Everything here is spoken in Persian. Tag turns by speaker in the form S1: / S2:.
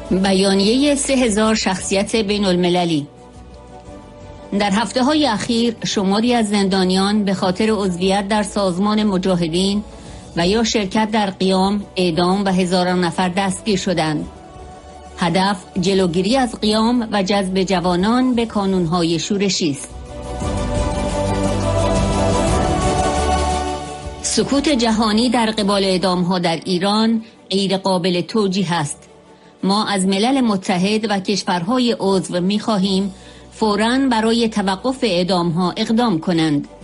S1: بیانیه 3000 شخصیت بین المللی. در هفته‌های اخیر شماری از زندانیان به خاطر عضویت در سازمان مجاهدین و یا شرکت در قیام، اعدام و هزاران نفر دستگیر شدند. هدف جلوگیری از قیام و جذب جوانان به کانون‌های شورشی است. سکوت جهانی در قبال اعدام‌ها در ایران غیر قابل توجیه است. ما از ملل متحد و کشورهای عضو می‌خواهیم فوراً برای توقف اعدام‌ها اقدام کنند.